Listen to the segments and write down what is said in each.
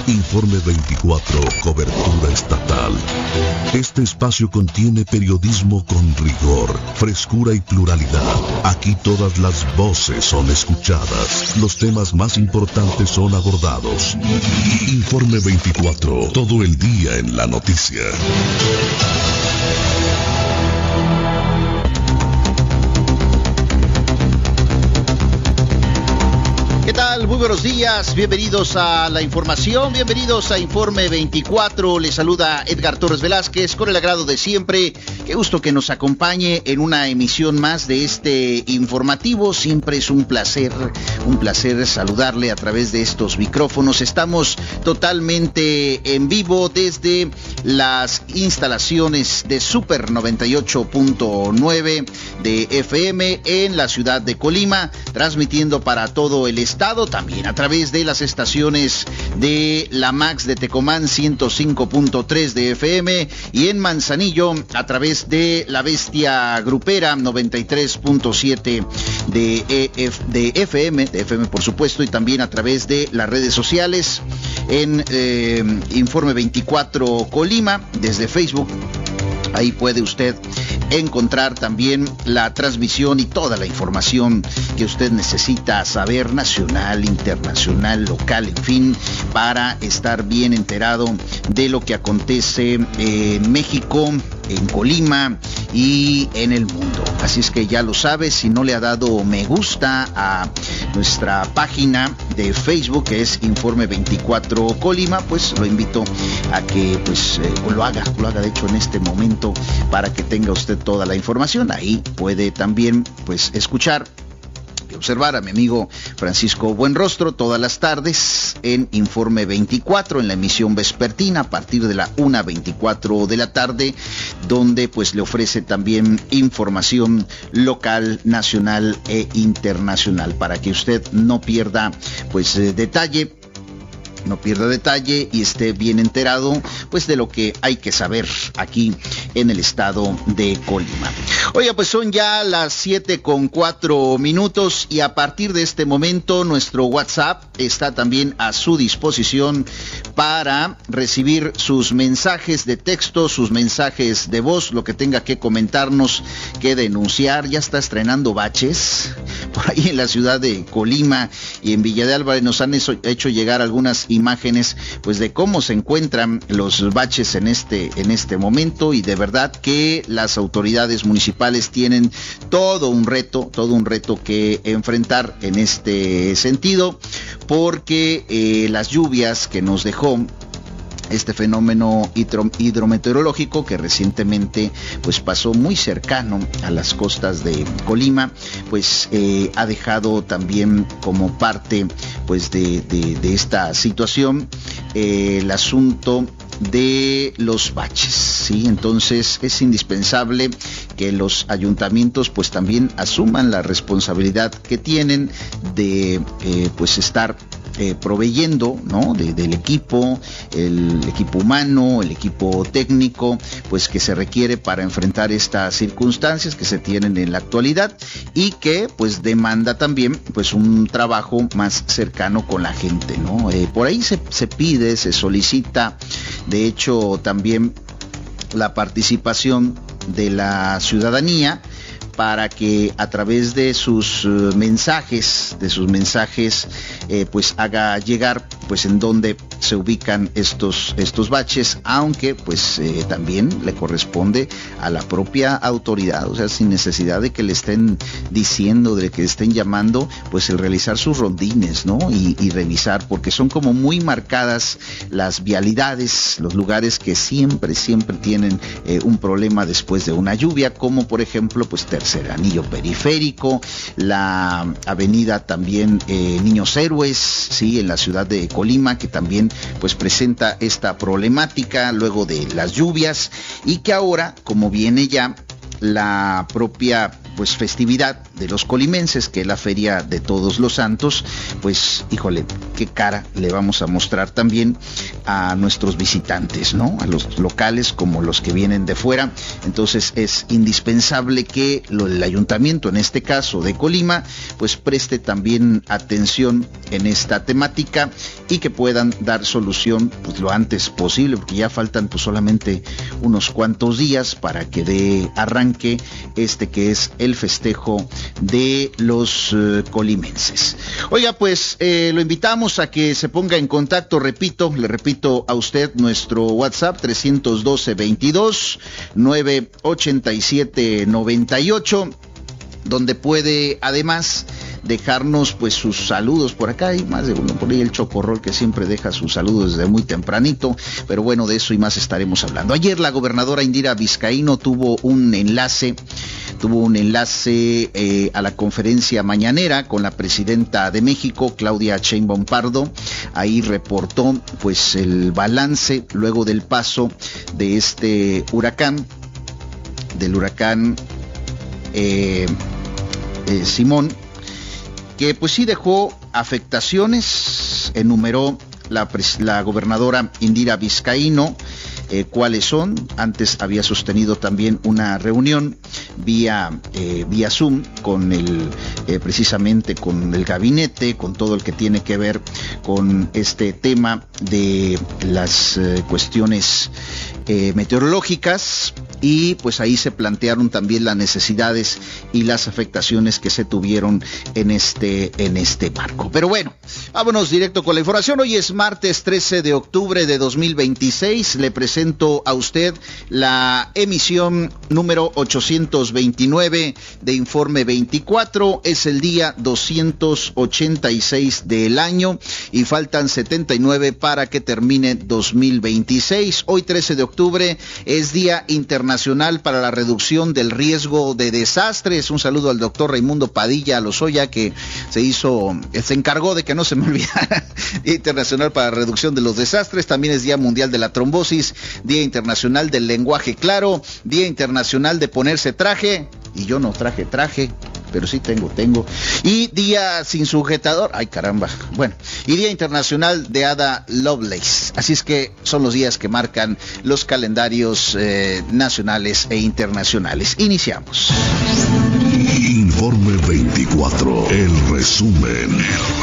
Informe 24, cobertura estatal. Este espacio contiene periodismo con rigor, frescura y pluralidad. Aquí todas las voces son escuchadas. Los temas más importantes son abordados. Informe 24, todo el día en la noticia. ¿Qué tal? Muy buenos días, bienvenidos a la información, bienvenidos a Informe 24, les saluda Edgar Torres Velázquez con el agrado de siempre. Qué gusto que nos acompañe en una emisión más de este informativo, siempre es un placer saludarle a través de estos micrófonos. Estamos totalmente en vivo desde las instalaciones de Super 98.9 de FM en la ciudad de Colima, transmitiendo para todo el estado, también a través de las estaciones de la Max de Tecomán 105.3 de FM y en Manzanillo a través de la Bestia Grupera 93.7 de FM por supuesto, y también a través de las redes sociales en Informe 24 Colima desde Facebook. Ahí puede usted encontrar también la transmisión y toda la información que usted necesita saber, nacional, internacional, local, en fin, para estar bien enterado de lo que acontece en México, en Colima y en el mundo. Así es que ya lo sabe, si no le ha dado me gusta a nuestra página de Facebook, que es Informe 24 Colima, pues lo invito a que lo haga de hecho en este momento, para que tenga usted toda la información. Ahí puede también escuchar y observar a mi amigo Francisco Buenrostro todas las tardes en Informe 24, en la emisión vespertina a partir de la 1:24 de la tarde, donde le ofrece también información local, nacional e internacional, para que usted no pierda detalle y esté bien enterado de lo que hay que saber aquí en el estado de Colima. Oiga, son ya las 7:04 y a partir de este momento nuestro WhatsApp está también a su disposición para recibir sus mensajes de texto, sus mensajes de voz, lo que tenga que comentarnos, que denunciar. Ya está estrenando baches por ahí en la ciudad de Colima y en Villa de Álvarez. Nos han hecho llegar algunas imágenes de cómo se encuentran los baches en este momento, y de verdad que las autoridades municipales tienen todo un reto que enfrentar en este sentido, porque las lluvias que nos dejó este fenómeno hidrometeorológico, que recientemente pasó muy cercano a las costas de Colima, ha dejado también como parte de esta situación el asunto de los baches, ¿sí? Entonces es indispensable que los ayuntamientos también asuman la responsabilidad que tienen de estar proveyendo, ¿no?, del equipo, el equipo humano, el equipo técnico, que se requiere para enfrentar estas circunstancias que se tienen en la actualidad, y que demanda también un trabajo más cercano con la gente, ¿no? Por ahí se pide, se solicita, de hecho, también la participación de la ciudadanía, para que a través de sus mensajes, haga llegar en dónde se ubican estos baches, aunque también le corresponde a la propia autoridad, o sea, sin necesidad de que le estén diciendo, de que le estén llamando, el realizar sus rondines, ¿no? Y revisar, porque son como muy marcadas las vialidades, los lugares que siempre tienen un problema después de una lluvia, como por ejemplo Tercer Anillo Periférico, la avenida también Niños Héroes, sí, en la ciudad de Colima, que también presenta esta problemática luego de las lluvias, y que ahora, como viene ya la propia festividad de los colimenses, que es la Feria de Todos los Santos. Pues, híjole, qué cara le vamos a mostrar también a nuestros visitantes, ¿no? A los locales como los que vienen de fuera. Entonces es indispensable que el ayuntamiento, en este caso de Colima, pues preste también atención en esta temática y que puedan dar solución pues lo antes posible, porque ya faltan pues solamente unos cuantos días para que dé arranque que es el festejo de los colimenses. Oiga, pues lo invitamos a que se ponga en contacto, le repito a usted nuestro WhatsApp 312-22-987-98, donde puede además dejarnos pues sus saludos. Por acá hay más de uno, por ahí el Chocorrol, que siempre deja sus saludos desde muy tempranito, pero bueno, de eso y más estaremos hablando. Ayer la gobernadora Indira Vizcaíno tuvo un enlace a la conferencia mañanera con la presidenta de México, Claudia Sheinbaum Pardo. Ahí reportó pues el balance luego del paso de este huracán, del huracán Simón, que pues sí dejó afectaciones. Enumeró la gobernadora Indira Vizcaíno cuáles son. Antes había sostenido también una reunión vía Zoom con precisamente con el gabinete, con todo el que tiene que ver con este tema de las cuestiones meteorológicas, y pues ahí se plantearon también las necesidades y las afectaciones que se tuvieron en este marco. Pero bueno, vámonos directo con la información. Hoy es martes 13 de octubre de 2026. Le presento a usted la emisión número 829 de Informe 24. Es el día 286 del año y faltan 79 para que termine 2026. Hoy 13 de octubre es Día Internacional para la Reducción del Riesgo de Desastres. Un saludo al doctor Raimundo Padilla Lozoya, que se encargó de que no se me olvidara. Día Internacional para la Reducción de los Desastres. También es Día Mundial de la Trombosis, Día Internacional del Lenguaje Claro, Día Internacional de Ponerse Traje. Y yo no traje, pero sí tengo. Y Día Sin Sujetador. Ay, caramba. Bueno, y Día Internacional de Ada Lovelace. Así es que son los días que marcan los calendarios nacionales e internacionales. Iniciamos. Informe 24. El resumen.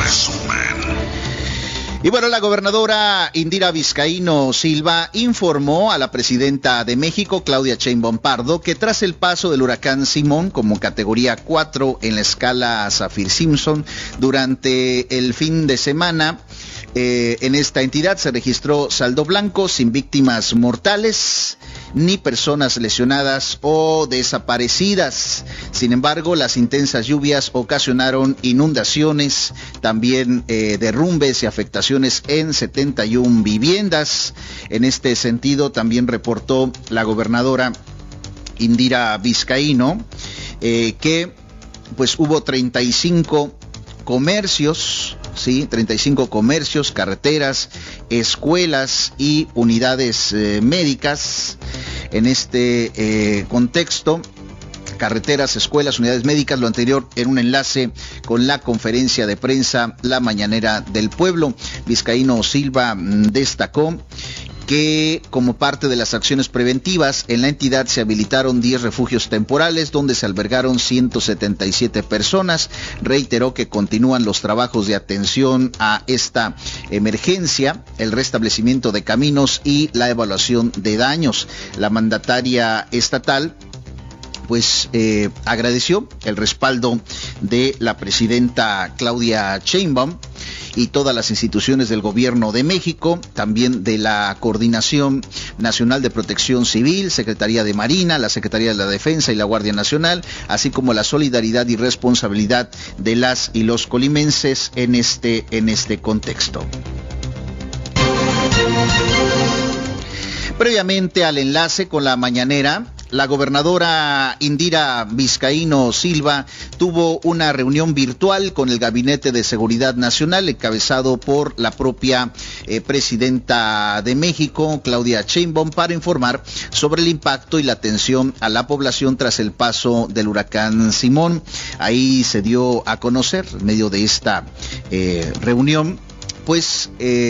Y bueno, la gobernadora Indira Vizcaíno Silva informó a la presidenta de México, Claudia Sheinbaum Pardo, que tras el paso del huracán Simón como categoría 4 en la escala Saffir-Simpson durante el fin de semana, en esta entidad se registró saldo blanco, sin víctimas mortales ni personas lesionadas o desaparecidas. Sin embargo, las intensas lluvias ocasionaron inundaciones, también derrumbes y afectaciones en 71 viviendas. En este sentido, también reportó la gobernadora Indira Vizcaíno que pues hubo 35 comercios, ¿sí? 35 comercios, carreteras, escuelas y unidades médicas. En este contexto, carreteras, escuelas, unidades médicas, lo anterior en un enlace con la conferencia de prensa La Mañanera del Pueblo. Vizcaíno Silva destacó que como parte de las acciones preventivas, en la entidad se habilitaron 10 refugios temporales donde se albergaron 177 personas. Reiteró que continúan los trabajos de atención a esta emergencia, el restablecimiento de caminos y la evaluación de daños. La mandataria estatal pues agradeció el respaldo de la presidenta Claudia Sheinbaum y todas las instituciones del Gobierno de México, también de la Coordinación Nacional de Protección Civil, Secretaría de Marina, la Secretaría de la Defensa y la Guardia Nacional, así como la solidaridad y responsabilidad de las y los colimenses en este contexto. Previamente al enlace con la mañanera, la gobernadora Indira Vizcaíno Silva tuvo una reunión virtual con el Gabinete de Seguridad Nacional, encabezado por la propia presidenta de México, Claudia Sheinbaum, para informar sobre el impacto y la atención a la población tras el paso del huracán Simón. Ahí se dio a conocer, en medio de esta reunión, pues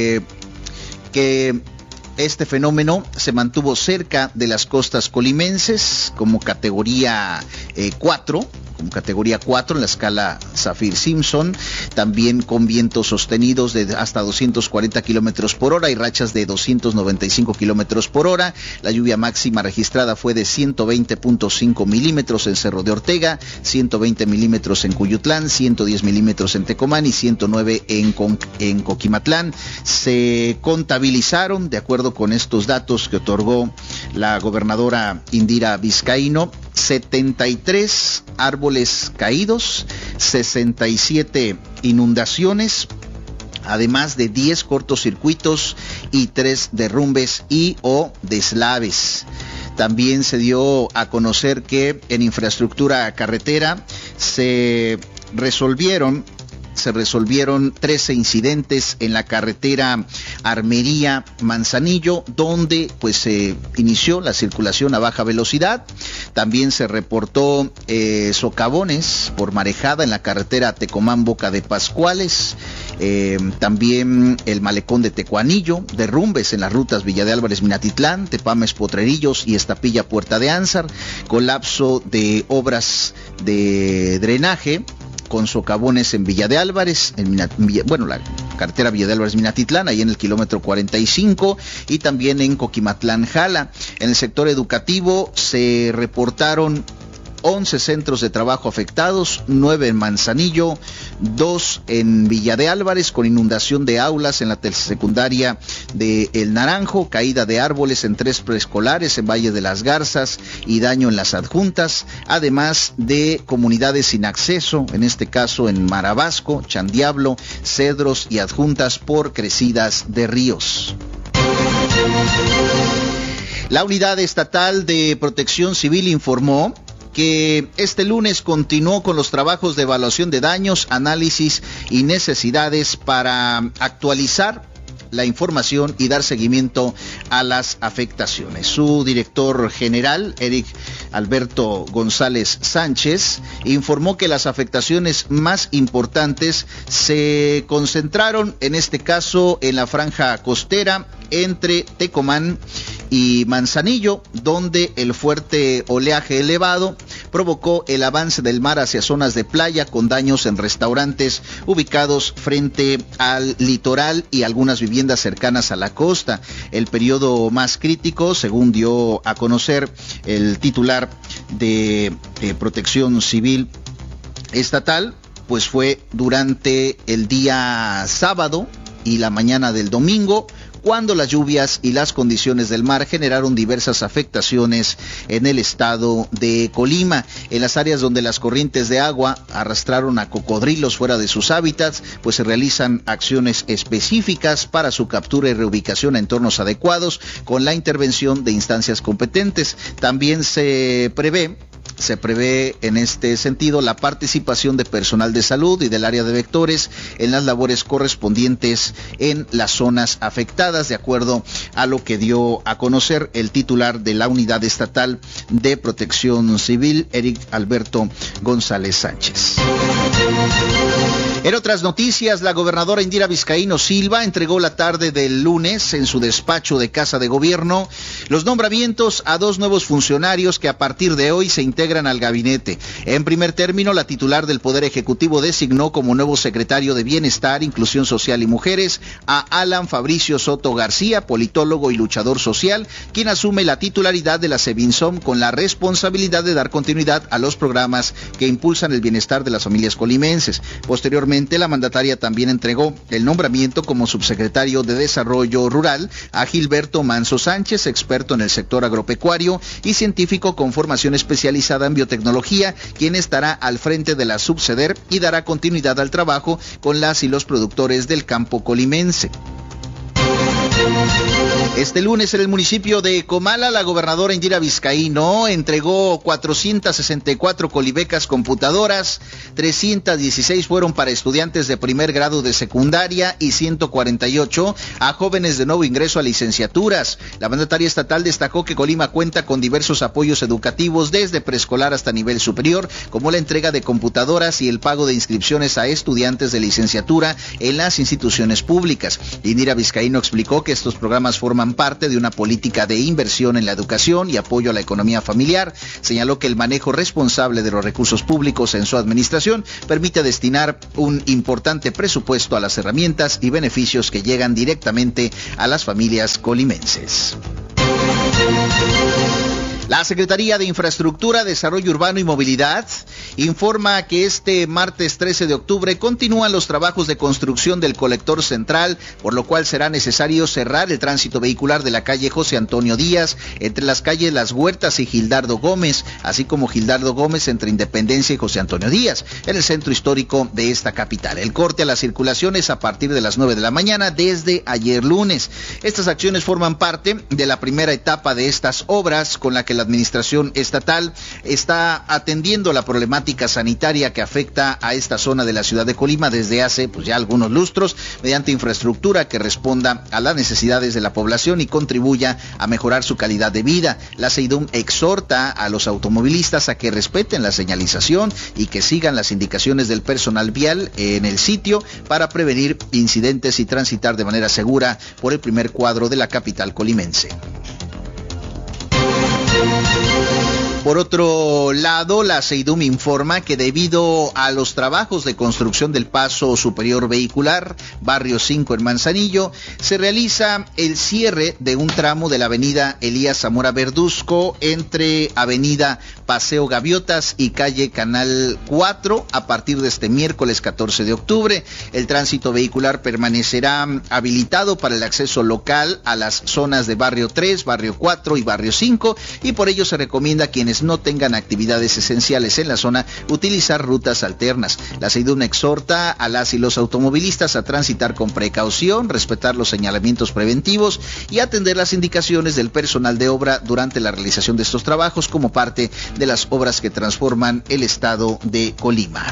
que este fenómeno se mantuvo cerca de las costas colimenses como categoría 4, en la escala Saffir-Simpson, también con vientos sostenidos de hasta 240 kilómetros por hora y rachas de 295 kilómetros por hora. La lluvia máxima registrada fue de 120.5 milímetros en Cerro de Ortega, 120 milímetros en Cuyutlán, 110 milímetros en Tecomán y 109 en Coquimatlán. Se contabilizaron, de acuerdo con estos datos que otorgó la gobernadora Indira Vizcaíno, 73 árboles caídos, 67 inundaciones, además de 10 cortocircuitos y 3 derrumbes y o deslaves. También se dio a conocer que en infraestructura carretera se resolvieron 13 incidentes en la carretera Armería-Manzanillo, donde pues se inició la circulación a baja velocidad. También se reportó socavones por marejada en la carretera Tecomán-Boca de Pascuales. También el malecón de Tecuanillo, derrumbes en las rutas Villa de Álvarez-Minatitlán, Tepames-Potrerillos y Estapilla-Puerta de Ánsar, colapso de obras de drenaje con socavones en Villa de Álvarez, la carretera Villa de Álvarez-Minatitlán, ahí en el kilómetro 45, y también en Coquimatlán-Jala. En el sector educativo se reportaron 11 centros de trabajo afectados, 9 en Manzanillo, 2 en Villa de Álvarez, con inundación de aulas en la secundaria de El Naranjo, caída de árboles en 3 preescolares en Valle de las Garzas y daño en las adjuntas, además de comunidades sin acceso, en este caso en Marabasco, Chandiablo, Cedros y adjuntas por crecidas de ríos. La Unidad Estatal de Protección Civil informó que este lunes continuó con los trabajos de evaluación de daños, análisis y necesidades para actualizar la información y dar seguimiento a las afectaciones. Su director general, Eric Alberto González Sánchez, informó que las afectaciones más importantes se concentraron, en este caso, en la franja costera entre Tecomán y Manzanillo, donde el fuerte oleaje elevado provocó el avance del mar hacia zonas de playa con daños en restaurantes ubicados frente al litoral y algunas viviendas cercanas a la costa. El periodo más crítico, según dio a conocer el titular de Protección Civil Estatal, pues fue durante el día sábado y la mañana del domingo, cuando las lluvias y las condiciones del mar generaron diversas afectaciones en el estado de Colima. En las áreas donde las corrientes de agua arrastraron a cocodrilos fuera de sus hábitats, pues se realizan acciones específicas para su captura y reubicación a entornos adecuados con la intervención de instancias competentes. También se prevé en este sentido la participación de personal de salud y del área de vectores en las labores correspondientes en las zonas afectadas, de acuerdo a lo que dio a conocer el titular de la Unidad Estatal de Protección Civil, Eric Alberto González Sánchez. En otras noticias, la gobernadora Indira Vizcaíno Silva entregó la tarde del lunes en su despacho de Casa de Gobierno los nombramientos a 2 nuevos funcionarios que a partir de hoy se integran al gabinete. En primer término, la titular del Poder Ejecutivo designó como nuevo secretario de Bienestar, Inclusión Social y Mujeres a Alan Fabricio Soto García, politólogo y luchador social, quien asume la titularidad de la Sebinsom con la responsabilidad de dar continuidad a los programas que impulsan el bienestar de las familias colimenses. Posteriormente, la mandataria también entregó el nombramiento como subsecretario de Desarrollo Rural a Gilberto Manso Sánchez, experto en el sector agropecuario y científico con formación especializada en biotecnología, quien estará al frente de la subseder y dará continuidad al trabajo con las y los productores del campo colimense. Este lunes en el municipio de Comala, la gobernadora Indira Vizcaíno entregó 464 colibecas computadoras, 316 fueron para estudiantes de primer grado de secundaria y 148 a jóvenes de nuevo ingreso a licenciaturas. La mandataria estatal destacó que Colima cuenta con diversos apoyos educativos desde preescolar hasta nivel superior, como la entrega de computadoras y el pago de inscripciones a estudiantes de licenciatura en las instituciones públicas. Indira Vizcaíno explicó que estos programas forman parte de una política de inversión en la educación y apoyo a la economía familiar. Señaló que el manejo responsable de los recursos públicos en su administración permite destinar un importante presupuesto a las herramientas y beneficios que llegan directamente a las familias colimenses. La Secretaría de Infraestructura, Desarrollo Urbano y Movilidad informa que este martes 13 de octubre continúan los trabajos de construcción del colector central, por lo cual será necesario cerrar el tránsito vehicular de la calle José Antonio Díaz entre las calles Las Huertas y Gildardo Gómez, así como Gildardo Gómez entre Independencia y José Antonio Díaz, en el centro histórico de esta capital. El corte a la circulación es a partir de las 9 de la mañana desde ayer lunes. Estas acciones forman parte de la primera etapa de estas obras con la que la administración estatal está atendiendo la problemática sanitaria que afecta a esta zona de la ciudad de Colima desde hace ya algunos lustros, mediante infraestructura que responda a las necesidades de la población y contribuya a mejorar su calidad de vida. La SEIDUM exhorta a los automovilistas a que respeten la señalización y que sigan las indicaciones del personal vial en el sitio para prevenir incidentes y transitar de manera segura por el primer cuadro de la capital colimense. Por otro lado, la SEIDUM informa que debido a los trabajos de construcción del paso superior vehicular, barrio 5 en Manzanillo, se realiza el cierre de un tramo de la avenida Elías Zamora Verduzco entre avenida Paseo Gaviotas y calle Canal 4 a partir de este miércoles 14 de octubre. El tránsito vehicular permanecerá habilitado para el acceso local a las zonas de barrio 3, barrio 4 y barrio 5, y por ello se recomienda a quienes no tengan actividades esenciales en la zona utilizar rutas alternas. La SEIDUM exhorta a las y los automovilistas a transitar con precaución, respetar los señalamientos preventivos y atender las indicaciones del personal de obra durante la realización de estos trabajos como parte de las obras que transforman el estado de Colima.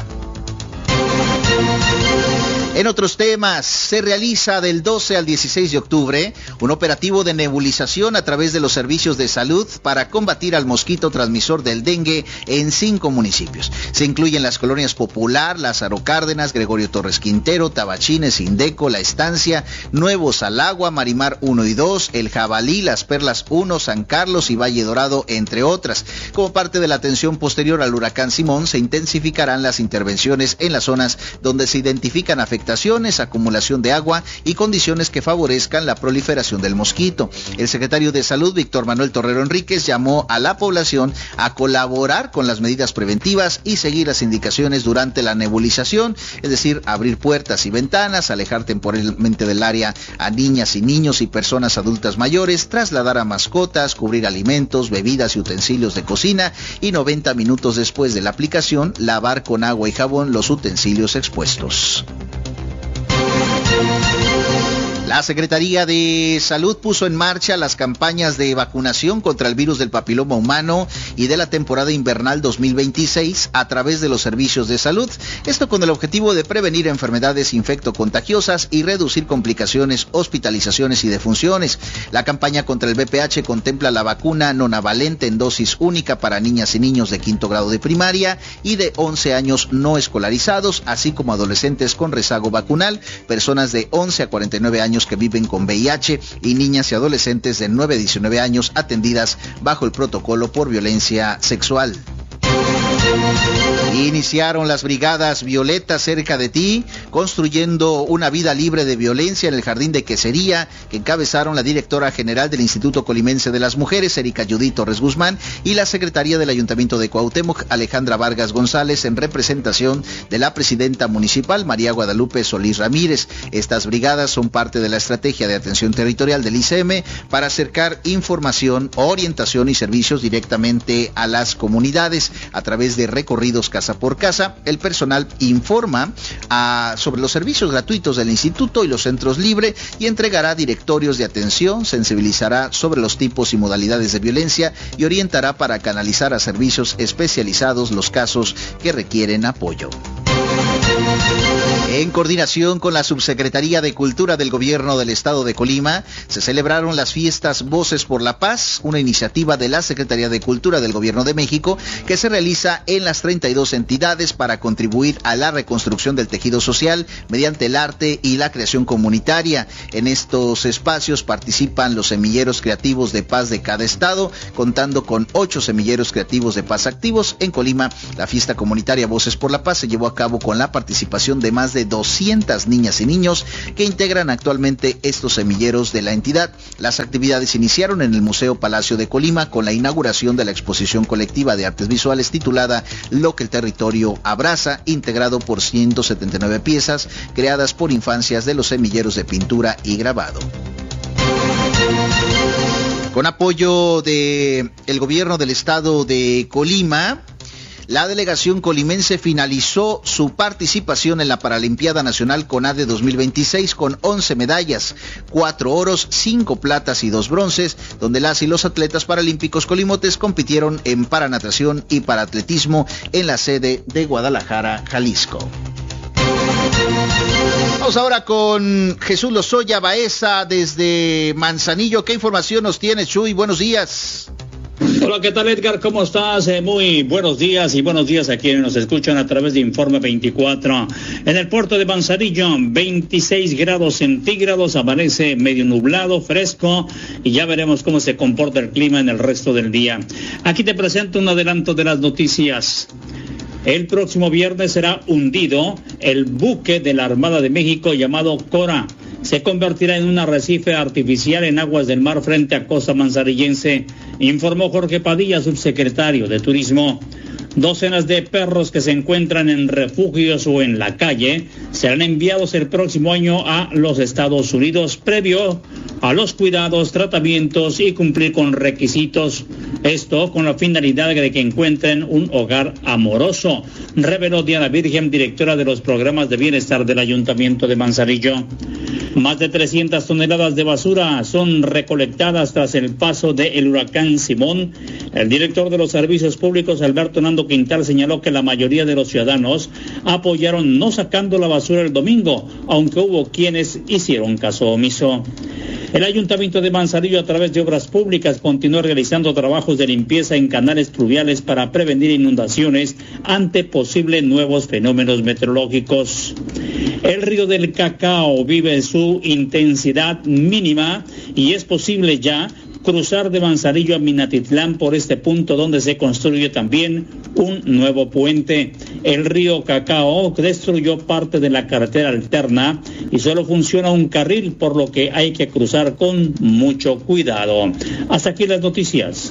En otros temas, se realiza del 12 al 16 de octubre un operativo de nebulización a través de los servicios de salud para combatir al mosquito transmisor del dengue en 5 municipios. Se incluyen las colonias Popular, Lázaro Cárdenas, Gregorio Torres Quintero, Tabachines, Indeco, La Estancia, Nuevos al Agua, Marimar 1 y 2, El Jabalí, Las Perlas 1, San Carlos y Valle Dorado, entre otras. Como parte de la atención posterior al huracán Simón, se intensificarán las intervenciones en las zonas donde se identifican afectaciones, acumulación de agua y condiciones que favorezcan la proliferación del mosquito. El secretario de Salud, Víctor Manuel Torrero Enríquez, llamó a la población a colaborar con las medidas preventivas y seguir las indicaciones durante la nebulización, es decir, abrir puertas y ventanas, alejar temporalmente del área a niñas y niños y personas adultas mayores, trasladar a mascotas, cubrir alimentos, bebidas y utensilios de cocina y 90 minutos después de la aplicación, lavar con agua y jabón los utensilios expuestos. La Secretaría de Salud puso en marcha las campañas de vacunación contra el virus del papiloma humano y de la temporada invernal 2026 a través de los servicios de salud. Esto con el objetivo de prevenir enfermedades infectocontagiosas y reducir complicaciones, hospitalizaciones y defunciones. La campaña contra el VPH contempla la vacuna nonavalente en dosis única para niñas y niños de 5º grado de primaria y de 11 años no escolarizados, así como adolescentes con rezago vacunal, personas de 11 a 49 años que viven con VIH y niñas y adolescentes de 9 a 19 años atendidas bajo el protocolo por violencia sexual. Iniciaron las brigadas Violeta cerca de ti, construyendo una vida libre de violencia en el Jardín de Quesería, que encabezaron la directora general del Instituto Colimense de las Mujeres, Erika Judith Torres Guzmán, y la secretaria del Ayuntamiento de Cuauhtémoc, Alejandra Vargas González, en representación de la presidenta municipal, María Guadalupe Solís Ramírez. Estas brigadas son parte de la estrategia de atención territorial del ICM para acercar información, orientación y servicios directamente a las comunidades a través de recorridos casa por casa. El personal informa sobre los servicios gratuitos del instituto y los centros libres y entregará directorios de atención, sensibilizará sobre los tipos y modalidades de violencia y orientará para canalizar a servicios especializados los casos que requieren apoyo. En coordinación con la Subsecretaría de Cultura del Gobierno del Estado de Colima, se celebraron las fiestas Voces por la Paz, una iniciativa de la Secretaría de Cultura del Gobierno de México que se realiza en las 32 entidades para contribuir a la reconstrucción del tejido social mediante el arte y la creación comunitaria. En estos espacios participan los semilleros creativos de paz de cada estado, contando con 8 semilleros creativos de paz activos. En Colima, la fiesta comunitaria Voces por la Paz se llevó a cabo con la participación de más de 200 niñas y niños que integran actualmente estos semilleros de la entidad. Las actividades iniciaron en el Museo Palacio de Colima con la inauguración de la exposición colectiva de artes visuales titulada Lo que el territorio abraza, integrado por 179 piezas creadas por infancias de los semilleros de pintura y grabado. Con apoyo del gobierno del estado de Colima, la delegación colimense finalizó su participación en la Paralimpiada Nacional CONADE 2026 con 11 medallas, 4 oros, 5 platas y 2 bronces, donde las y los atletas paralímpicos colimotes compitieron en paranatación y paratletismo en la sede de Guadalajara, Jalisco. Vamos ahora con Jesús Lozoya Baeza desde Manzanillo. ¿Qué información nos tienes, Chuy? Buenos días. Hola, ¿qué tal, Edgar? ¿Cómo estás? Muy buenos días y buenos días a quienes nos escuchan a través de Informe 24. En el puerto de Manzanillo, 26 grados centígrados, amanece medio nublado, fresco, y ya veremos cómo se comporta el clima en el resto del día. Aquí te presento un adelanto de las noticias. El próximo viernes será hundido el buque de la Armada de México llamado Cora. Se convertirá en un arrecife artificial en aguas del mar frente a costa manzanillense, informó Jorge Padilla, subsecretario de Turismo. Docenas de perros que se encuentran en refugios o en la calle serán enviados el próximo año a los Estados Unidos previo a los cuidados, tratamientos y cumplir con requisitos. Esto con la finalidad de que encuentren un hogar amoroso, reveló Diana Virgen, directora de los programas de bienestar del Ayuntamiento de Manzanillo. Más de 300 toneladas de basura son recolectadas tras el paso del huracán Simón. El director de los servicios públicos, Alberto Nando Quintal, señaló que la mayoría de los ciudadanos apoyaron no sacando la basura el domingo, aunque hubo quienes hicieron caso omiso. El Ayuntamiento de Manzanillo, a través de obras públicas, continúa realizando trabajos de limpieza en canales pluviales para prevenir inundaciones ante posibles nuevos fenómenos meteorológicos. El río del Cacao vive su intensidad mínima y es posible ya cruzar de Manzanillo a Minatitlán por este punto donde se construye también un nuevo puente. El río Cacao destruyó parte de la carretera alterna y solo funciona un carril, por lo que hay que cruzar con mucho cuidado. Hasta aquí las noticias.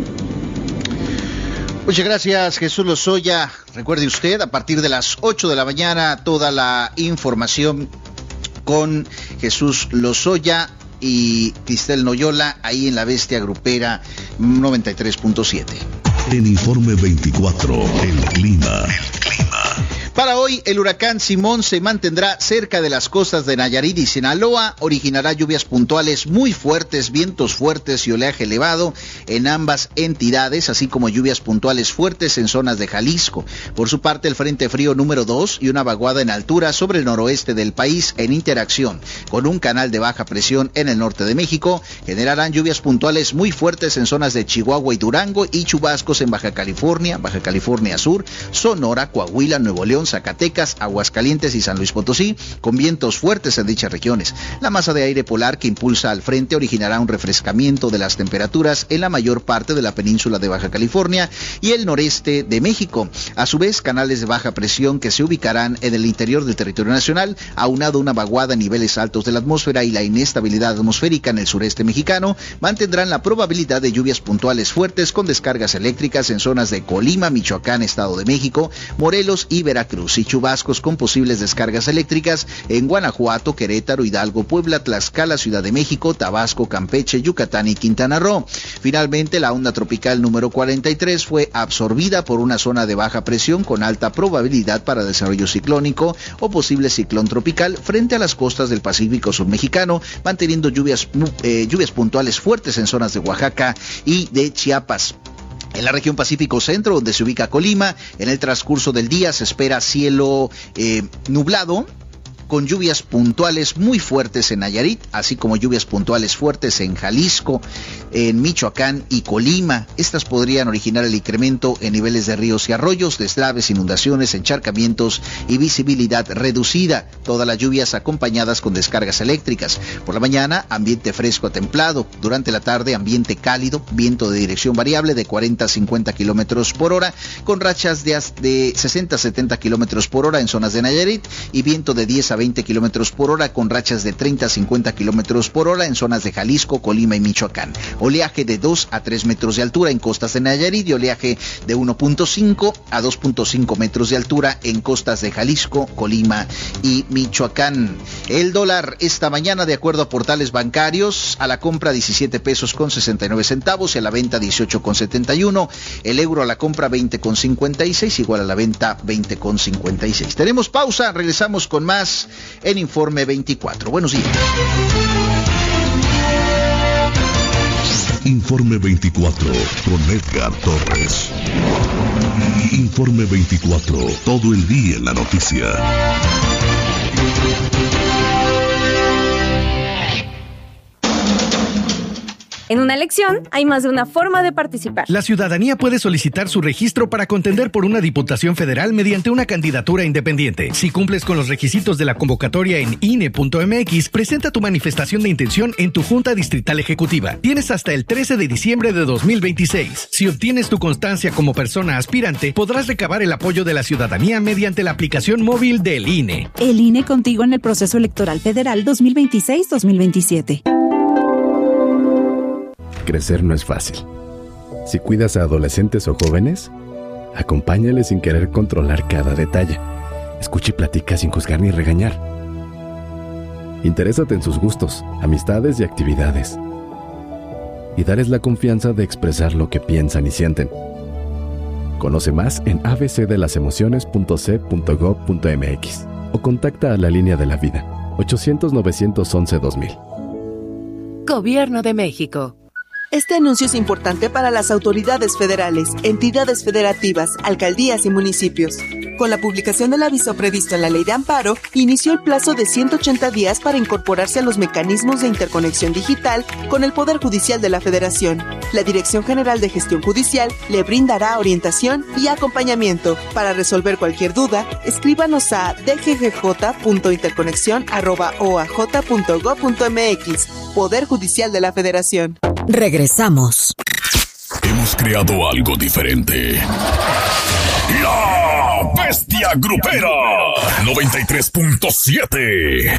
Muchas gracias, Jesús Lozoya. Recuerde usted, a partir de las 8 de la mañana, toda la información con Jesús Lozoya y Cristel Noyola, ahí en la Bestia Grupera 93.7. En Informe 24, el clima. Para hoy, el huracán Simón se mantendrá cerca de las costas de Nayarit y Sinaloa, originará lluvias puntuales muy fuertes, vientos fuertes y oleaje elevado en ambas entidades, así como lluvias puntuales fuertes en zonas de Jalisco. Por su parte, el Frente Frío número 2 y una vaguada en altura sobre el noroeste del país, en interacción con un canal de baja presión en el norte de México, generarán lluvias puntuales muy fuertes en zonas de Chihuahua y Durango y chubascos en Baja California Sur, Sonora, Coahuila, Nuevo León, Zacatecas, Aguascalientes y San Luis Potosí, con vientos fuertes en dichas regiones. La masa de aire polar que impulsa al frente originará un refrescamiento de las temperaturas en la mayor parte de la península de Baja California y el noreste de México. A su vez, canales de baja presión que se ubicarán en el interior del territorio nacional, aunado a una vaguada a niveles altos de la atmósfera y la inestabilidad atmosférica en el sureste mexicano, mantendrán la probabilidad de lluvias puntuales fuertes con descargas eléctricas en zonas de Colima, Michoacán, Estado de México, Morelos y Veracruz. Veracruz y chubascos con posibles descargas eléctricas en Guanajuato, Querétaro, Hidalgo, Puebla, Tlaxcala, Ciudad de México, Tabasco, Campeche, Yucatán y Quintana Roo. Finalmente, la onda tropical número 43 fue absorbida por una zona de baja presión con alta probabilidad para desarrollo ciclónico o posible ciclón tropical frente a las costas del Pacífico sur mexicano, manteniendo lluvias puntuales fuertes en zonas de Oaxaca y de Chiapas. En la región Pacífico Centro, donde se ubica Colima, en el transcurso del día se espera cielo nublado, con lluvias puntuales muy fuertes en Nayarit, así como lluvias puntuales fuertes en Jalisco, en Michoacán y Colima. Estas podrían originar el incremento en niveles de ríos y arroyos, deslaves, inundaciones, encharcamientos y visibilidad reducida. Todas las lluvias acompañadas con descargas eléctricas. Por la mañana, ambiente fresco a templado. Durante la tarde, ambiente cálido, viento de dirección variable de 40 a 50 kilómetros por hora, con rachas de 60 a 70 kilómetros por hora en zonas de Nayarit y viento de 10 a 20 kilómetros por hora con rachas de 30 a 50 kilómetros por hora en zonas de Jalisco, Colima y Michoacán. Oleaje de 2 a 3 metros de altura en costas de Nayarit y oleaje de 1.5 a 2.5 metros de altura en costas de Jalisco, Colima y Michoacán. El dólar esta mañana, de acuerdo a portales bancarios, a la compra 17 pesos con 69 centavos y a la venta 18 con 71. El euro a la compra 20 con 56, igual a la venta 20 con 56. Tenemos pausa, regresamos con más en Informe 24. Buenos días. Informe 24 con Edgar Torres. Informe 24, todo el día en la noticia. En una elección hay más de una forma de participar. La ciudadanía puede solicitar su registro para contender por una diputación federal mediante una candidatura independiente. Si cumples con los requisitos de la convocatoria en INE.mx, presenta tu manifestación de intención en tu Junta Distrital Ejecutiva. Tienes hasta el 13 de diciembre de 2026. Si obtienes tu constancia como persona aspirante, podrás recabar el apoyo de la ciudadanía mediante la aplicación móvil del INE. El INE contigo en el proceso electoral federal 2026-2027. Crecer no es fácil. Si cuidas a adolescentes o jóvenes, acompáñales sin querer controlar cada detalle. Escucha y platica sin juzgar ni regañar. Interésate en sus gustos, amistades y actividades. Y darles la confianza de expresar lo que piensan y sienten. Conoce más en abcdelasemociones.c.gov.mx o contacta a la Línea de la Vida, 800-911-2000. Gobierno de México. Este anuncio es importante para las autoridades federales, entidades federativas, alcaldías y municipios. Con la publicación del aviso previsto en la Ley de Amparo, inició el plazo de 180 días para incorporarse a los mecanismos de interconexión digital con el Poder Judicial de la Federación. La Dirección General de Gestión Judicial le brindará orientación y acompañamiento. Para resolver cualquier duda, escríbanos a dggj.interconexión@oaj.gov.mx. Poder Judicial de la Federación. Regresamos. Hemos creado algo diferente. La Bestia Grupera 93.7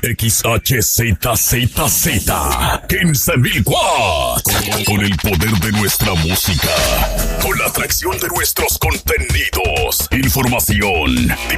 XHZZZ 15,000 watts. Con el poder de nuestra música, con la atracción de nuestros contenidos, información,